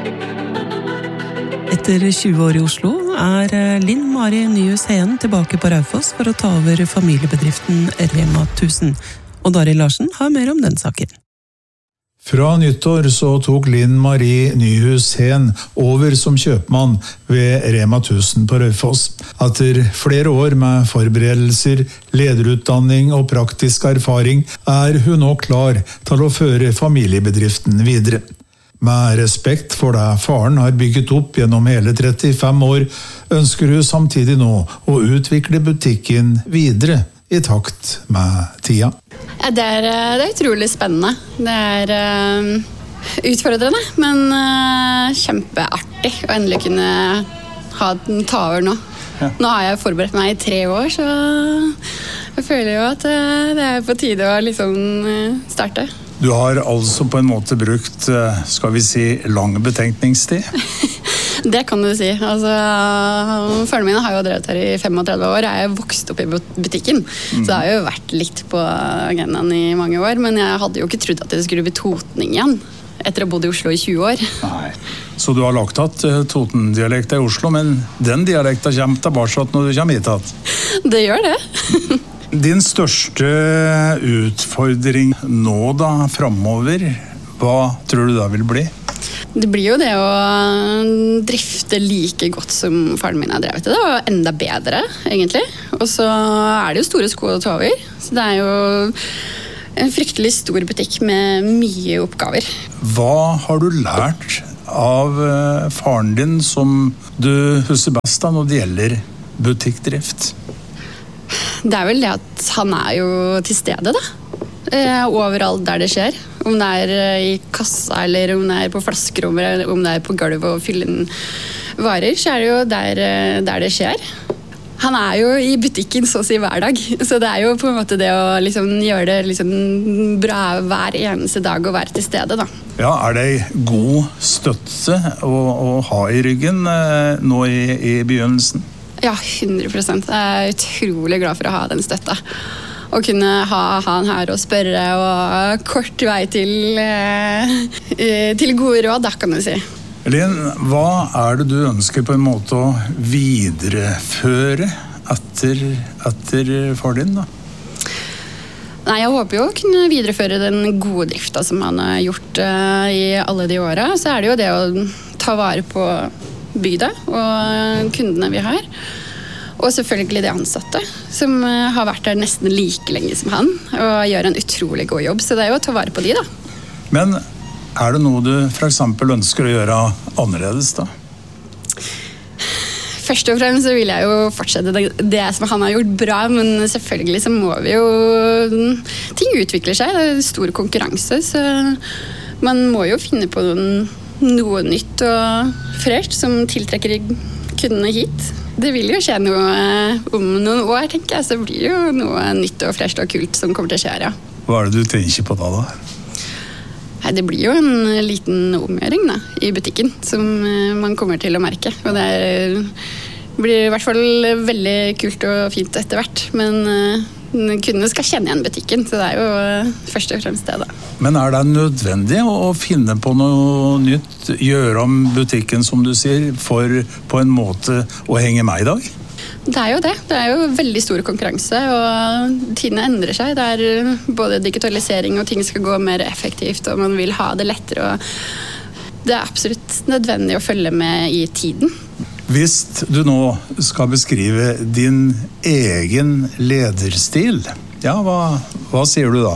Etter 20 år i Oslo Linn Mari Nyhus Heen tilbake på Raufoss for å ta over familiebedriften Rema 1000. Og Dari Larsen har mer om den saken. Fra nyttår så tok Linn Mari Nyhus Heen over som kjøpmann ved Rema 1000 på Raufoss. Etter flere år med forberedelser, lederutdanning og praktisk erfaring hun nå klar til å føre familiebedriften videre. Med respekt for det faren har bygget opp gjennom hele 35 år, ønsker hun samtidig nå å utvikle butikken videre i takt med tida. Det er utrolig spennende. Det utfordrende, men kjempeartig å endelig kunne ta over nå. Ja. Nå har jeg forberedt meg i 3 år, så jeg føler jo at det på tide å liksom starte. Du har altså på en måte brukt, skal vi si, lang betenkningstid? Det kan du si. Altså, faren min har jo drevet her i 35 år. Jeg har vokst opp i butikken, så det har jo vært litt på agendaen i mange år. Men jeg hadde jo ikke trodd at det skulle bli totning igjen, etter å ha bodd i Oslo i 20 år. Nei. Så du har lagt hatt Toten-dialekta i Oslo, men den dialekta kommer tilbake når du kommer hit hatt? Det gjør det. Din største utfordring nå da, fremover, hva tror du da vil bli? Det blir jo det å drifte like godt som faren min har drevet det, og enda bedre, egentlig. Og så det jo store sko å ta over, så det jo en fryktelig stor butikk med mye oppgaver. Hva har du lært av faren din som du husker best da når det gjelder butikkdrift? Det vel det at han jo til stede da. Overalt der det skjer. Om det i kassa, eller om det på flaskerommet, eller om det på gulvet og fylle inn varer, så det jo der det skjer. Han jo i butikken så å si hver dag, så det jo på en måte det å liksom gjøre det liksom bra hver eneste dag og være til stede da. Ja, det god støtte å ha i ryggen nå i begynnelsen? Ja, 100%. Jeg utrolig glad for å ha den støtta. Å kunne ha han her og spørre, og kort vei til gode råd, da kan du si. Linn, hva det du ønsker på en måte å videreføre etter far din da? Nei, jeg håper jo å kunne videreføre den gode drifta som han har gjort i alle de årene. Så det jo det å ta vare på bygda og kundene vi har. Og selvfølgelig de ansatte, som har vært der nesten like lenge som han, og gjør en utrolig god jobb. Så det jo å ta vare på de da. Men det noe du for eksempel ønsker å gjøre annerledes da? Først og fremst så vil jeg jo fortsette det som han har gjort bra, men selvfølgelig så må vi jo... Ting utvikler seg, det stor konkurranse, så man må jo finne på noe nytt og fresh som tiltrekker kundene hit. Det vil jo skje noe om noen år, tenker jeg, så blir jo noe nytt og fresh og kult som kommer til å skje, ja. Hva det du tenker på da? Nei, det blir jo en liten omgjøring da, i butikken som man kommer til å merke. Og det blir i hvert fall veldig kult og fint etter hvert, men kundene skal kjenne igjen butikken, så det jo først og fremst det da. Men det nødvendig å finne på noe nytt, gjøre om butikken som du sier, for på en måte å henge med i dag? Det jo det. Det jo veldig stor konkurranse, og tidene endrer seg. Det både digitalisering og ting skal gå mer effektivt, og man vil ha det lettere, og det absolutt nødvendig å følge med i tiden. Hvis du nå skal beskrive din egen lederstil, ja, hva sier du da?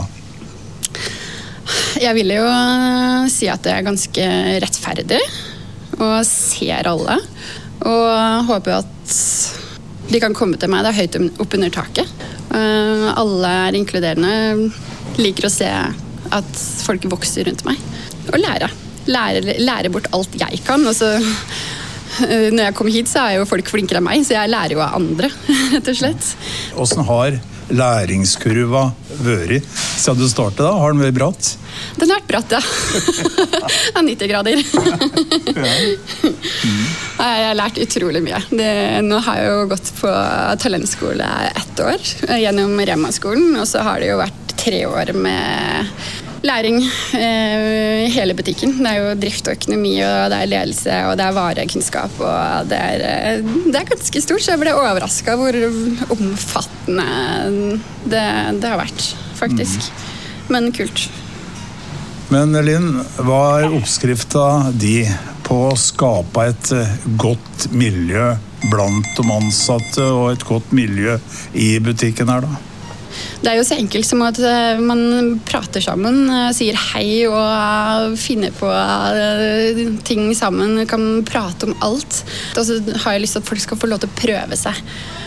Jeg vil jo si at det ganske rettferdig, og ser alle, og håper at de kan komme til meg, det høyt opp under taket. Alle inkluderende, liker å se at folk vokser rundt meg, og lære bort alt jeg kan, og så... Når jeg kom hit så jo folk flinkere enn meg, så jeg lærer jo av andre, rett og slett. Hvordan har læringskurva vært siden du startet da? Har den vært bratt? Den har vært bratt, ja. 90 grader. Jeg har lært utrolig mye. Nå har jeg jo gått på talentskole 1 år gjennom Rema-skolen, og så har det jo vært 3 år med læring i hele butikken. Det jo drift og økonomi, og det ledelse, og det varekunnskap, og det er ganske stort, så jeg ble overrasket hvor omfattende det har vært, faktisk. Men kult. Men Linn, hva oppskrifta di på å skape et godt miljø blant de ansatte og et godt miljø i butikken her da? Det jo så enkelt som at man prater sammen, sier hei og finner på ting sammen, kan prate om alt. Og så har jeg lyst til at folk skal få lov til å prøve seg.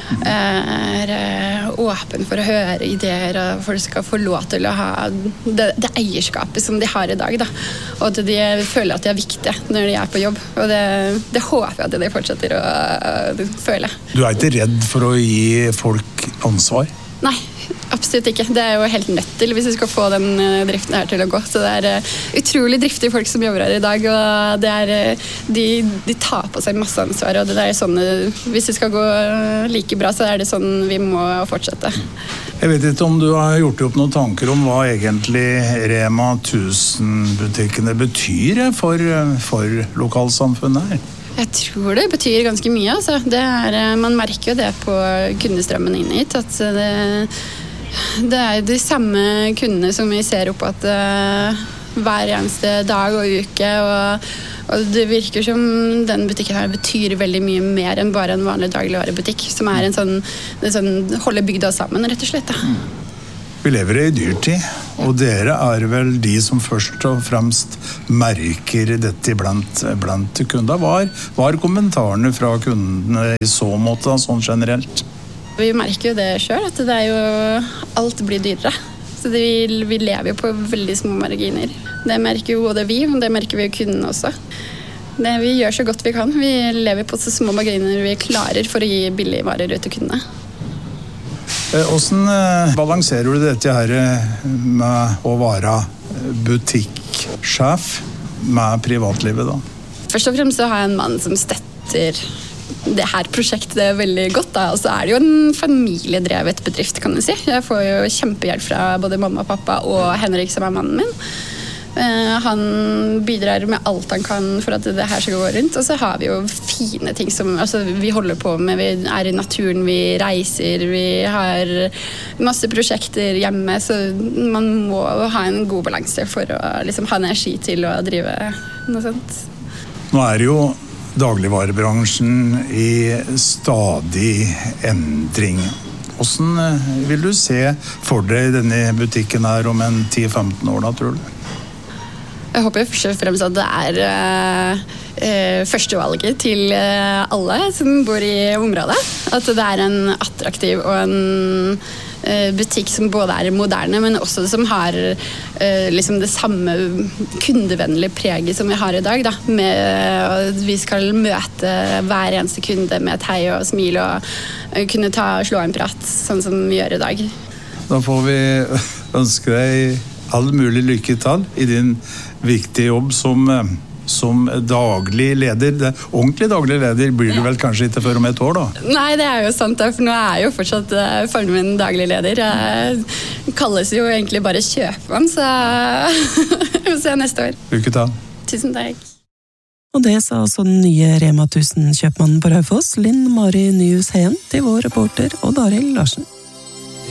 Åpen for å høre ideer, og folk skal få lov til å ha det eierskapet som de har i dag. Da. Og at de føler at de viktige når de på jobb. Og det håper jeg at de fortsetter å føle. Du ikke redd for å gi folk ansvar? Nei, absolutt ikke. Det jo helt nødt til hvis vi skal få den driften her til å gå. Så det utrolig driftige folk som jobber her i dag, og de tar på seg masse ansvar. Og det sånn, hvis det skal gå like bra, så det sånn vi må fortsette. Jeg vet ikke om du har gjort opp noen tanker om hva egentlig Rema 1000-butikkene betyr for lokalsamfunnet her? Jeg tror det betyr ganske mye. Altså. Man merker jo det på kundestrømmen inn hit, at det de samme kundene som vi ser opp at hver eneste dag og uke, og det virker som den butikken her betyr veldig mye mer enn bare en vanlig dagligvarebutikk, som en sånn holder bygda sammen, rett og slett. Da. Vi lever i dyrtid, og dere vel de som først og fremst merker dette blant kunder. Hva kommentarene fra kundene i så måte, sånn generelt? Vi merker jo det selv, at det jo alt blir dyrere. Så vi lever jo på veldig små marginer. Det merker jo både vi, og det merker vi jo kundene også. Vi gjør så godt vi kan. Vi lever på så små marginer vi klarer for å gi billige varer ut til kundene. Hvordan balanserer du dette her med å være butikksjef med privatlivet da? Først og fremst så har jeg en mann som støtter det her prosjektet veldig godt. Da. Og så det jo en familiedrevet bedrift, kan jeg si. Jeg får jo kjempehjelp fra både mamma og pappa og Henrik, som mannen min. Han bidrar med alt han kan for at det her skal gå rundt, og så har vi jo fine ting som vi holder på med. Vi i naturen, vi reiser, vi har masse prosjekter hjemme, så man må ha en god balanse for å liksom ha energi til å drive noe sånt. Nå det jo dagligvarebransjen i stadig endring. Hvordan vil du se for deg denne butikken her om 10-15 år da, tror du? Jeg håper først og fremst at det førstevalget til alle som bor i området. At det en attraktiv og en butikk som både moderne, men også som har liksom det samme kundevennlige preget som vi har i dag. Da. Med vi skal møte hver eneste kunde med et hei og smil og kunne slå en prat, sånn som vi gjør i dag. Da får vi ønske deg all mulig lykke til i din viktige jobb som daglig leder. Ordentlig daglig leder blir du vel kanskje ikke før om et år da? Nei, det jo sant, for nå jo fortsatt faren min daglig leder. Jeg kalles jo egentlig bare kjøpmann, så vi får se neste år. Lykke til. Tusen takk. Og det sa altså den nye Rema 1000-kjøpmannen på Raufoss, Linn Mari Nyhus Heen, til vår reporter Odd Arild Larsen.